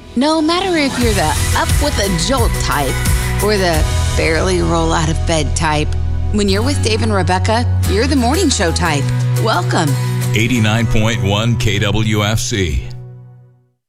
No matter if you're the up with a jolt type or the barely roll out of bed type, when you're with Dave and Rebecca, you're the morning show type. Welcome. 89.1 KWFC.